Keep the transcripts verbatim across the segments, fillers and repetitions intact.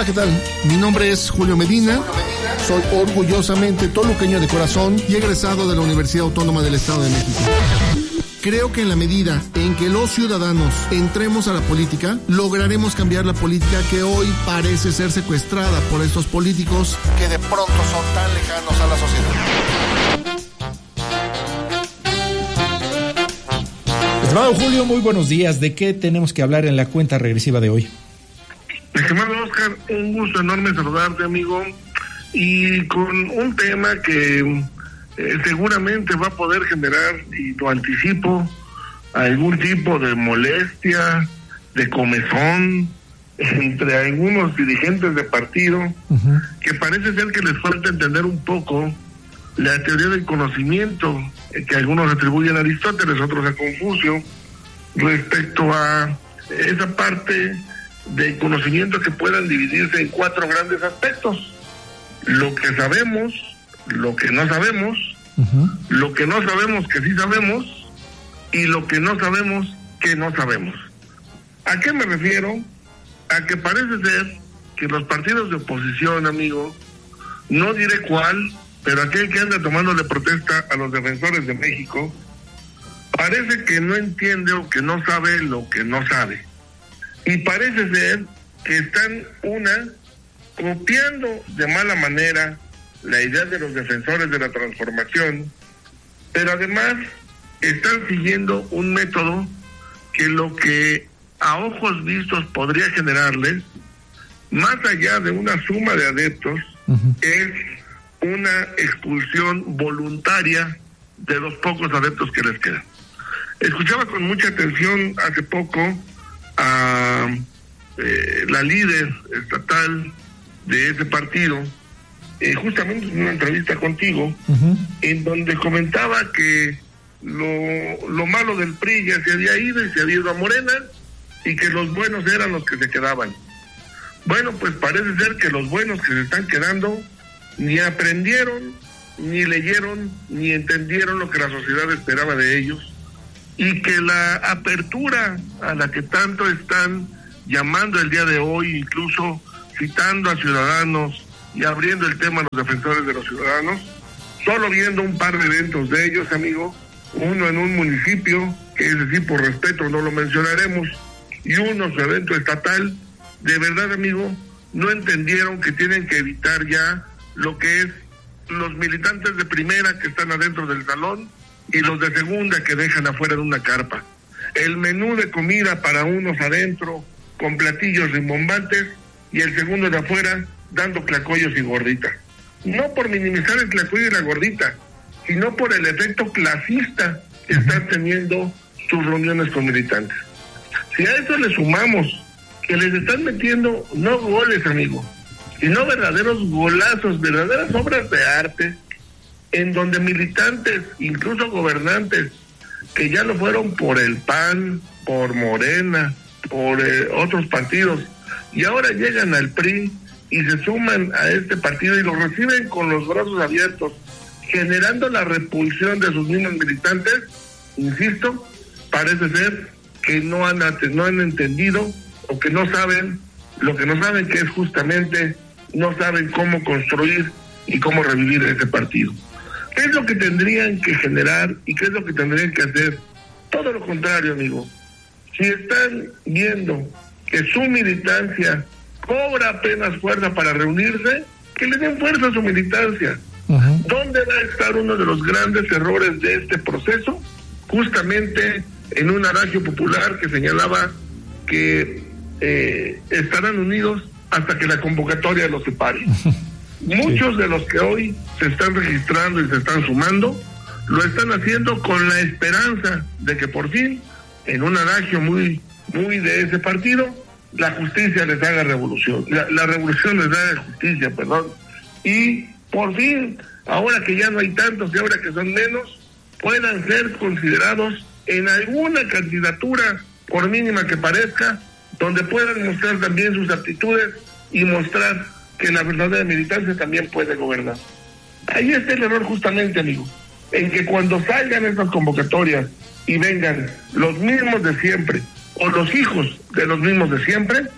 ¿qué tal? Mi nombre es Julio Medina, soy orgullosamente toluqueño de corazón y egresado de la Universidad Autónoma del Estado de México. Creo que en la medida en que los ciudadanos entremos a la política, lograremos cambiar la política que hoy parece ser secuestrada por estos políticos que de pronto son tan lejanos a la sociedad. Estimado Julio, muy buenos días. ¿De qué tenemos que hablar en la cuenta regresiva de hoy? Estimado Oscar, un gusto enorme saludarte, amigo, y con un tema que eh, seguramente va a poder generar, y lo anticipo, algún tipo de molestia, de comezón entre algunos dirigentes de partido, uh-huh. que parece ser que les falta entender un poco la teoría del conocimiento eh, que algunos atribuyen a Aristóteles, otros a Confucio, respecto a esa parte de conocimiento que puedan dividirse en cuatro grandes aspectos: lo que sabemos, lo que no sabemos, uh-huh. lo que no sabemos que sí sabemos, y lo que no sabemos que no sabemos. ¿A qué me refiero? A que parece ser que los partidos de oposición, amigo, no diré cuál, pero aquel que anda tomándole protesta a los defensores de México, parece que no entiende o que no sabe lo que no sabe. Y parece ser que están, una, copiando de mala manera la idea de los defensores de la transformación, pero además están siguiendo un método que lo que a ojos vistos podría generarles, más allá de una suma de adeptos, uh-huh. es una expulsión voluntaria de los pocos adeptos que les quedan. Escuchaba con mucha atención hace poco a eh, la líder estatal de ese partido, eh, justamente en una entrevista contigo, uh-huh. en donde comentaba que lo, lo malo del P R I ya se había ido y se había ido a Morena, y que los buenos eran los que se quedaban. Bueno, pues parece ser que los buenos que se están quedando ni aprendieron, ni leyeron, ni entendieron lo que la sociedad esperaba de ellos, y que la apertura a la que tanto están llamando el día de hoy, incluso citando a ciudadanos y abriendo el tema a los defensores de los ciudadanos, solo viendo un par de eventos de ellos, amigo, uno en un municipio, que es decir, por respeto no lo mencionaremos, y uno su evento estatal, de verdad, amigo, no entendieron que tienen que evitar ya lo que es los militantes de primera que están adentro del salón y los de segunda que dejan afuera de una carpa. El menú de comida para unos adentro con platillos rimbombantes y el segundo de afuera dando tlacoyos y gorditas. No por minimizar el tlacoyo y la gordita, sino por el efecto clasista que están teniendo sus reuniones con militantes. Si a eso le sumamos que les están metiendo no goles, amigo, sino verdaderos golazos, verdaderas obras de arte, en donde militantes, incluso gobernantes, que ya lo fueron por el P A N, por Morena, por eh, otros partidos, y ahora llegan al P R I y se suman a este partido y lo reciben con los brazos abiertos, generando la repulsión de sus mismos militantes. Insisto, parece ser que no han, no han entendido o que no saben, lo que no saben que es justamente, no saben cómo construir y cómo revivir ese partido. ¿Qué es lo que tendrían que generar y qué es lo que tendrían que hacer? Todo lo contrario, amigo. Si están viendo que su militancia cobra apenas fuerza para reunirse, que le den fuerza a su militancia. Uh-huh. ¿Dónde va a estar uno de los grandes errores de este proceso? Justamente en un adagio popular que señalaba que eh, estarán unidos hasta que la convocatoria los separe. Muchos de los que hoy se están registrando y se están sumando, lo están haciendo con la esperanza de que por fin, en un adagio muy, muy de ese partido, la justicia les haga revolución, la, la revolución les haga justicia, perdón, y por fin, ahora que ya no hay tantos y ahora que son menos, puedan ser considerados en alguna candidatura, por mínima que parezca, donde puedan mostrar también sus aptitudes y mostrar que la verdadera militancia también puede gobernar. Ahí está el error justamente, amigo, en que cuando salgan estas convocatorias y vengan los mismos de siempre, o los hijos de los mismos de siempre,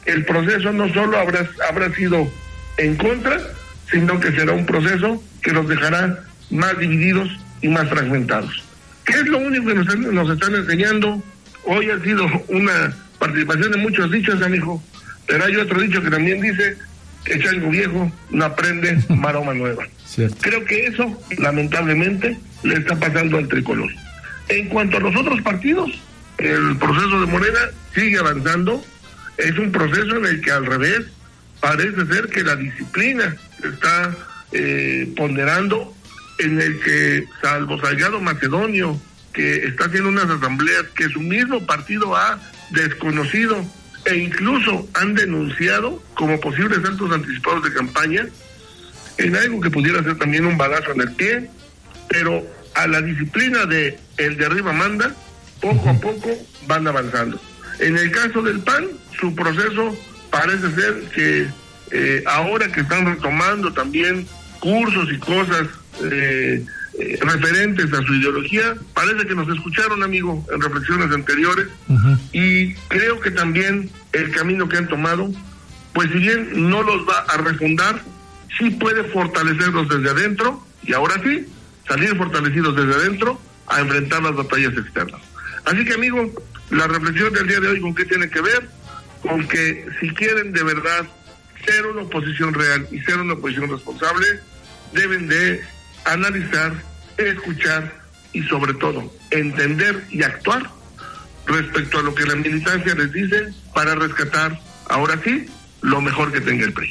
el proceso no solo habrá, habrá sido en contra, sino que será un proceso que los dejará más divididos y más fragmentados. ¿Qué es lo único que nos, nos están enseñando? Hoy ha sido una participación de muchos dichos, amigo, pero hay otro dicho que también dice que chango viejo no aprende maroma nueva. Cierto. Creo que eso, lamentablemente, le está pasando al tricolor. En cuanto a los otros partidos, el proceso de Morena sigue avanzando. Es un proceso en el que, al revés, parece ser que la disciplina está eh, ponderando, en el que, salvo Salgado Macedonio, que está haciendo unas asambleas que su mismo partido ha desconocido e incluso han denunciado como posibles actos anticipados de campaña, en algo que pudiera ser también un balazo en el pie, pero a la disciplina de el de arriba manda, poco a poco van avanzando. En el caso del P A N, su proceso parece ser que eh, ahora que están retomando también cursos y cosas eh, eh, referentes a su ideología, parece que nos escucharon, amigo, en reflexiones anteriores, uh-huh. y creo que también el camino que han tomado, pues si bien no los va a refundar, sí puede fortalecerlos desde adentro, y ahora sí, salir fortalecidos desde adentro a enfrentar las batallas externas. Así que, amigo, la reflexión del día de hoy, ¿con qué tiene que ver? Con que si quieren de verdad ser una oposición real y ser una oposición responsable, deben de analizar, escuchar y sobre todo entender y actuar respecto a lo que la militancia les dice para rescatar, ahora sí, lo mejor que tenga el P R I.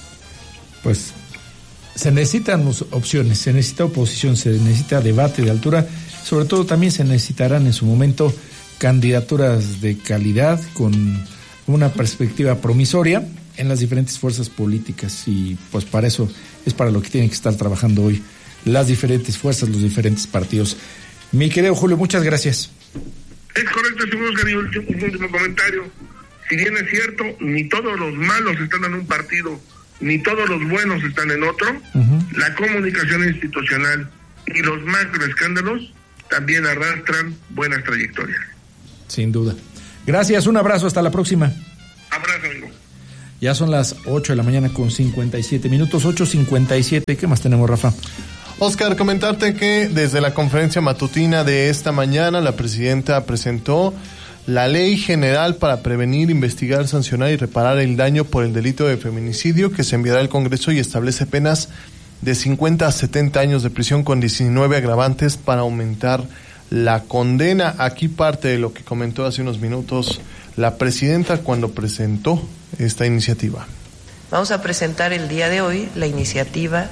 Pues se necesitan opciones, se necesita oposición, se necesita debate de altura, sobre todo también se necesitarán en su momento candidaturas de calidad con una perspectiva promisoria en las diferentes fuerzas políticas, y pues para eso es para lo que tienen que estar trabajando hoy las diferentes fuerzas, los diferentes partidos. Mi querido Julio, muchas gracias. Es correcto, señor Oscar, y un último comentario. Si bien es cierto, ni todos los malos están en un partido, ni todos los buenos están en otro, uh-huh. la comunicación institucional y los macroescándalos también arrastran buenas trayectorias. Sin duda. Gracias, un abrazo, hasta la próxima. Abrazo, amigo. Ya son las ocho de la mañana con cincuenta y siete minutos, ocho cincuenta y siete. ¿Qué más tenemos, Rafa? Oscar, comentarte que desde la conferencia matutina de esta mañana, la presidenta presentó la Ley General para prevenir, investigar, sancionar y reparar el daño por el delito de feminicidio, que se enviará al Congreso y establece penas de cincuenta a setenta años de prisión con diecinueve agravantes para aumentar la condena. Aquí parte de lo que comentó hace unos minutos la presidenta cuando presentó esta iniciativa. Vamos a presentar el día de hoy la iniciativa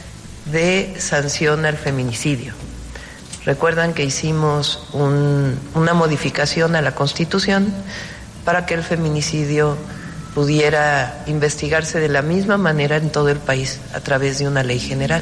de sanción al feminicidio. Recuerdan que hicimos un, una modificación a la Constitución para que el feminicidio pudiera investigarse de la misma manera en todo el país a través de una ley general.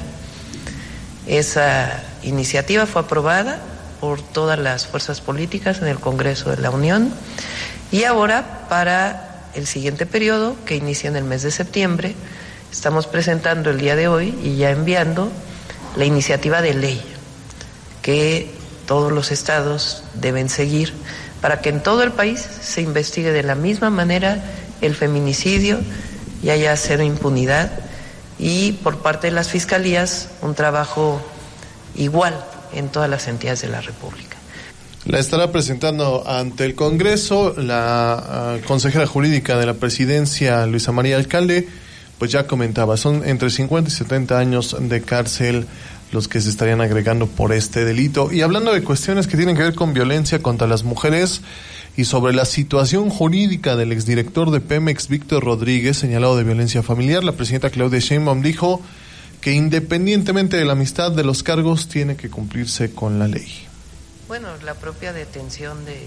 Esa iniciativa fue aprobada por todas las fuerzas políticas en el Congreso de la Unión, y ahora, para el siguiente periodo, que inicia en el mes de septiembre, estamos presentando el día de hoy y ya enviando la iniciativa de ley que todos los estados deben seguir para que en todo el país se investigue de la misma manera el feminicidio y haya cero impunidad, y por parte de las fiscalías un trabajo igual en todas las entidades de la República. La estará presentando ante el Congreso la uh, consejera jurídica de la presidencia, Luisa María Alcalde. Pues ya comentaba, son entre cincuenta y setenta años de cárcel los que se estarían agregando por este delito. Y hablando de cuestiones que tienen que ver con violencia contra las mujeres y sobre la situación jurídica del exdirector de Pemex, Víctor Rodríguez, señalado de violencia familiar, la presidenta Claudia Sheinbaum dijo que independientemente de la amistad de los cargos, tiene que cumplirse con la ley. Bueno, la propia detención de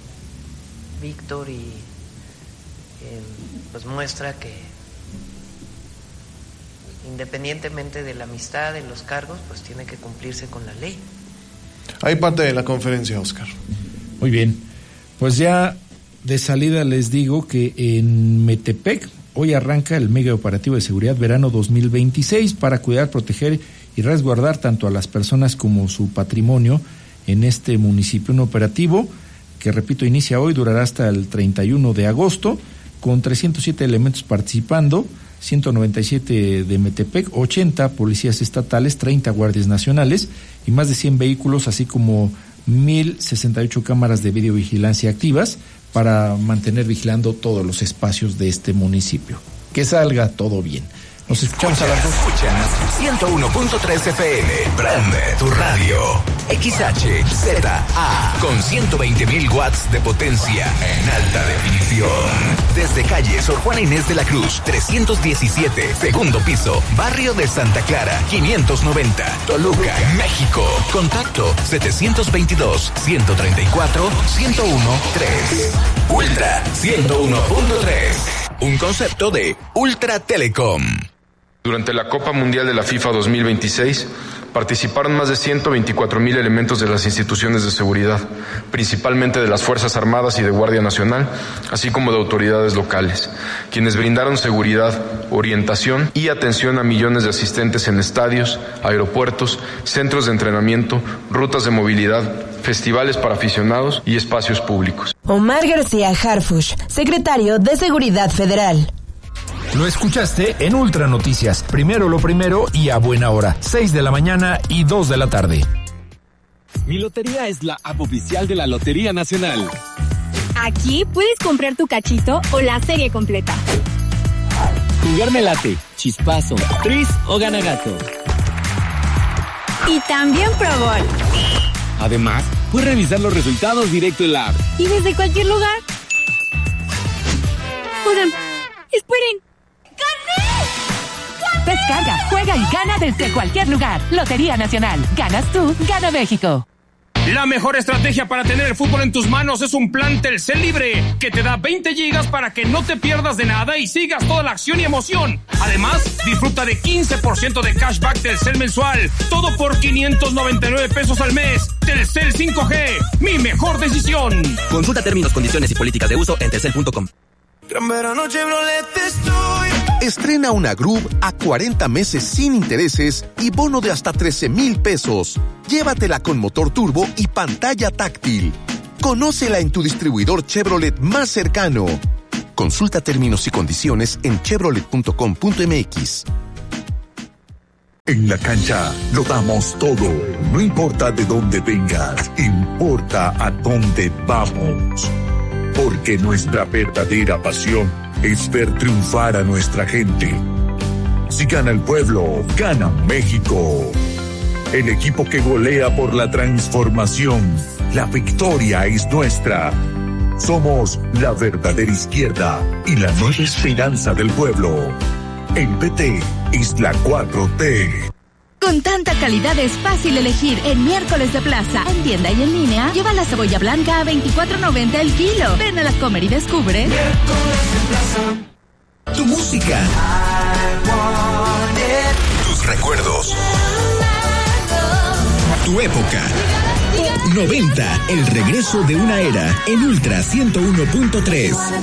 Víctor y eh, pues muestra que independientemente de la amistad, de los cargos, pues tiene que cumplirse con la ley. Hay parte de la conferencia, Oscar. Muy bien. Pues ya de salida les digo que en Metepec hoy arranca el mega operativo de seguridad verano dos mil veintiséis para cuidar, proteger y resguardar tanto a las personas como su patrimonio en este municipio. Un operativo que, repito, inicia hoy, durará hasta el treinta y uno de agosto, con trescientos siete elementos participando, ciento noventa y siete de Metepec, ochenta policías estatales, treinta guardias nacionales y más de cien vehículos, así como mil sesenta y ocho cámaras de videovigilancia activas para mantener vigilando todos los espacios de este municipio. Que salga todo bien. Nos escuchamos a las dos. Escuchas ciento uno punto tres F M. Prende tu radio. X H Z A con ciento veinte mil watts de potencia en alta definición. Desde calle Sor Juana Inés de la Cruz, trescientos diecisiete, segundo piso, barrio de Santa Clara, quinientos noventa, Toluca, México. Contacto setecientos veintidós, ciento treinta y cuatro, ciento uno, tres. Ultra ciento uno punto tres. Un concepto de Ultra Telecom. Durante la Copa Mundial de la FIFA dos mil veintiséis, participaron más de ciento veinticuatro mil elementos de las instituciones de seguridad, principalmente de las Fuerzas Armadas y de Guardia Nacional, así como de autoridades locales, quienes brindaron seguridad, orientación y atención a millones de asistentes en estadios, aeropuertos, centros de entrenamiento, rutas de movilidad, festivales para aficionados y espacios públicos. Omar García Harfuch, secretario de Seguridad Federal. Lo escuchaste en Ultra Noticias. Primero lo primero y a buena hora. seis de la mañana y dos de la tarde. Mi Lotería es la app oficial de la Lotería Nacional. Aquí puedes comprar tu cachito o la serie completa. Jugar me late, chispazo, tris o ganagato. Y también Pro Bowl. Además, puedes revisar los resultados directo en la app. Y desde cualquier lugar. Oigan, esperen. ¡Gané! Descarga, juega y gana desde cualquier lugar. Lotería Nacional. Ganas tú, gana México. La mejor estrategia para tener el fútbol en tus manos es un plan Telcel Libre, que te da veinte gigas para que no te pierdas de nada y sigas toda la acción y emoción. Además, disfruta de quince por ciento de cashback Telcel mensual. Todo por quinientos noventa y nueve pesos al mes. Telcel cinco G, mi mejor decisión. Consulta términos, condiciones y políticas de uso en telcel punto com. Gran verano Chevrolet estoy. Estrena una Groove a cuarenta meses sin intereses y bono de hasta trece mil pesos. Llévatela con motor turbo y pantalla táctil. Conócela en tu distribuidor Chevrolet más cercano. Consulta términos y condiciones en chevrolet punto com punto m x. En la cancha lo damos todo. No importa de dónde vengas, importa a dónde vamos. Porque nuestra verdadera pasión es ver triunfar a nuestra gente. Si gana el pueblo, gana México. El equipo que golea por la transformación. La victoria es nuestra. Somos la verdadera izquierda y la nueva esperanza del pueblo. El P T es la cuatro T. Con tanta calidad es fácil elegir en Miércoles de Plaza. En tienda y en línea, lleva la cebolla blanca a veinticuatro noventa el kilo. Ven a las Comer y descubre. Miércoles de Plaza. Tu música. Tus recuerdos. Tu época. Top noventa, el regreso de una era en Ultra ciento uno punto tres.